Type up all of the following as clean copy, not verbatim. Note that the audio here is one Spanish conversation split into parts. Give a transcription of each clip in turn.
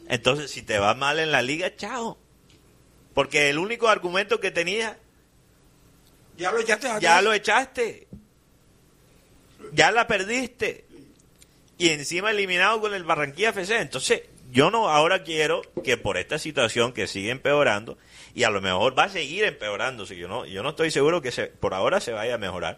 Entonces, si te va mal en la liga, chao. Porque el único argumento que tenías, Ya lo echaste atrás. ya lo echaste. Ya la perdiste. Y encima eliminado con el Barranquilla FC. Entonces, yo no ahora quiero que por esta situación que sigue empeorando, y a lo mejor va a seguir empeorándose, yo no estoy seguro que por ahora se vaya a mejorar.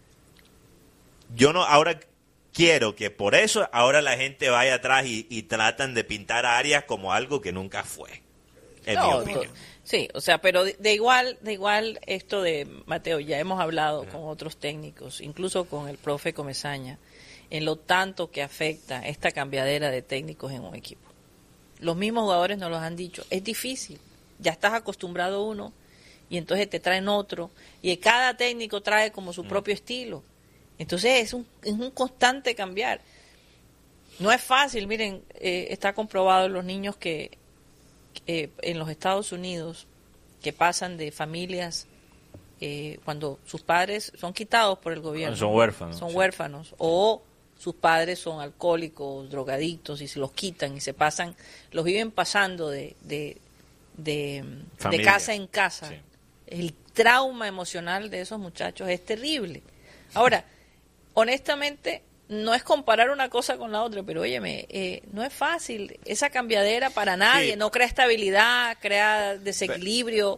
Yo no ahora quiero que por eso ahora la gente vaya atrás y tratan de pintar a Arias como algo que nunca fue. En mi opinión. Sí, o sea, pero de igual esto de Mateo, ya hemos hablado con otros técnicos, incluso con el profe Comesaña, en lo tanto que afecta esta cambiadera de técnicos en un equipo. Los mismos jugadores nos los han dicho, es difícil, ya estás acostumbrado a uno y entonces te traen otro y cada técnico trae como su propio estilo. Entonces es un constante cambiar. No es fácil, miren, está comprobado en los niños que en los Estados Unidos que pasan de familias cuando sus padres son quitados por el gobierno. Son huérfanos. Son huérfanos o sus padres son alcohólicos, drogadictos y se los quitan y se pasan, los viven pasando de casa en casa. Sí. El trauma emocional de esos muchachos es terrible. Ahora, honestamente, no es comparar una cosa con la otra, pero óyeme, no es fácil. Esa cambiadera para nadie, sí. No crea estabilidad, crea desequilibrio.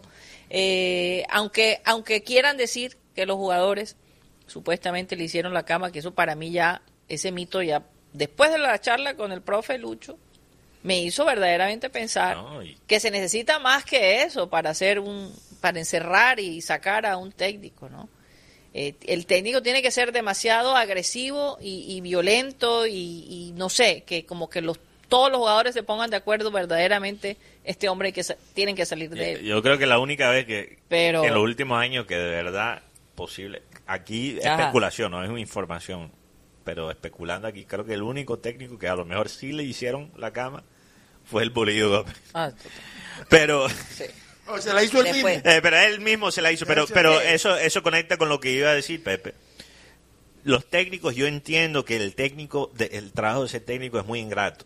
Aunque quieran decir que los jugadores supuestamente le hicieron la cama, que eso para mí ya, ese mito ya, después de la charla con el profe Lucho, me hizo verdaderamente pensar que se necesita más que eso para para encerrar y sacar a un técnico, ¿no? El técnico tiene que ser demasiado agresivo y violento y no sé, que como que todos los jugadores se pongan de acuerdo verdaderamente, este hombre tienen que salir de él. Yo creo que la única vez que en los últimos años que de verdad posible, aquí especulación, no es una información, pero especulando aquí, creo que el único técnico que a lo mejor sí le hicieron la cama fue el Bolillo Gómez. Pero... Sí. Se la hizo él mismo. Pero él mismo se la hizo. Pero eso conecta con lo que iba a decir Pepe. Los técnicos, yo entiendo que el trabajo de ese técnico es muy ingrato.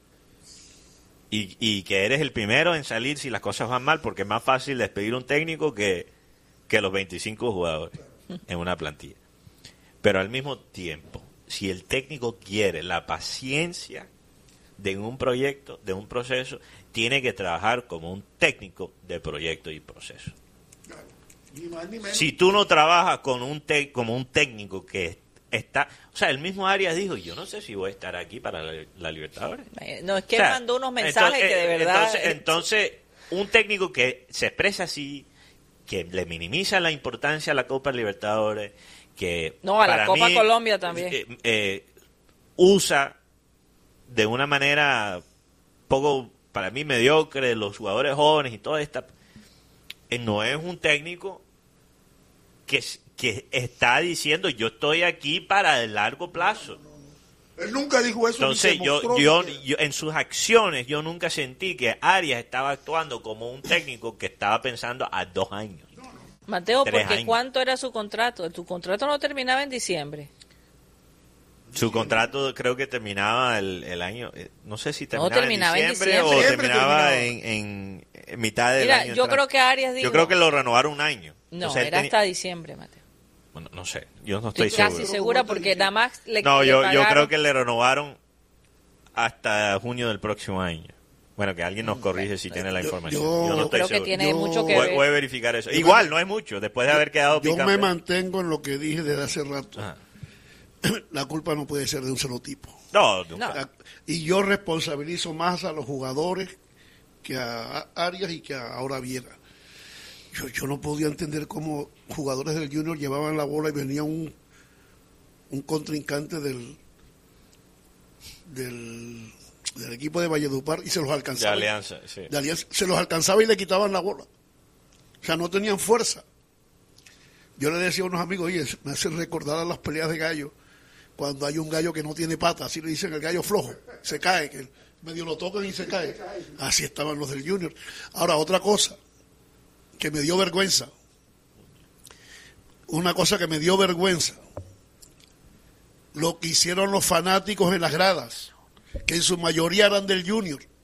Y que eres el primero en salir si las cosas van mal, porque es más fácil despedir un técnico que los 25 jugadores en una plantilla. Pero al mismo tiempo, si el técnico quiere la paciencia de un proyecto, de un proceso, tiene que trabajar como un técnico de proyecto y proceso. Si tú no trabajas como un técnico que está... O sea, el mismo Arias dijo, yo no sé si voy a estar aquí para la Libertadores. No, es que él mandó unos mensajes que de verdad... Entonces, un técnico que se expresa así, que le minimiza la importancia a la Copa Libertadores, que... No, a la Copa Colombia también. Usa de una manera poco... para mí mediocre, los jugadores jóvenes y toda esta... no es un técnico que está diciendo yo estoy aquí para el largo plazo. Él nunca dijo eso. Entonces yo en sus acciones yo nunca sentí que Arias estaba actuando como un técnico que estaba pensando a 2 años. Mateo, porque ¿cuánto era su contrato? Tu contrato no terminaba en diciembre. Su contrato creo que terminaba el año, no sé si terminaba en diciembre o terminaba en mitad del año. Yo creo que Arias dijo... Yo creo que lo renovaron un año. No, era hasta diciembre, Mateo. Bueno, no sé, yo no estoy seguro. Casi segura porque nada más yo creo que le renovaron hasta junio del próximo año. Bueno, que alguien nos corrige si tiene la información. Yo no estoy creo seguro. Que tiene mucho que ver. Voy a verificar eso. Igual, no es mucho, después de haber quedado picante. Yo me mantengo en lo que dije desde hace rato. Ajá. La culpa no puede ser de un solo tipo. No. Y yo responsabilizo más a los jugadores que a Arias y que a Ahora Viera. Yo no podía entender cómo jugadores del Junior llevaban la bola y venía un contrincante del equipo de Valledupar y se los alcanzaba. De Alianza, sí. De Alianza, se los alcanzaba y le quitaban la bola. O sea, no tenían fuerza. Yo le decía a unos amigos, oye, me hace recordar a las peleas de gallo, cuando hay un gallo que no tiene patas, así le dicen el gallo flojo, se cae, que medio lo tocan y se cae. Así estaban los del Junior. Ahora, otra cosa que me dio vergüenza, lo que hicieron los fanáticos en las gradas, que en su mayoría eran del Junior.